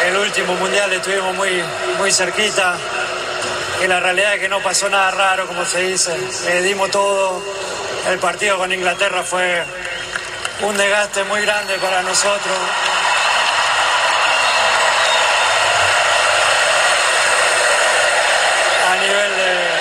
el último mundial estuvimos muy cerquita, que la realidad es que no pasó nada raro, como se dice. Dimos todo. El partido con Inglaterra fue un desgaste muy grande para nosotros.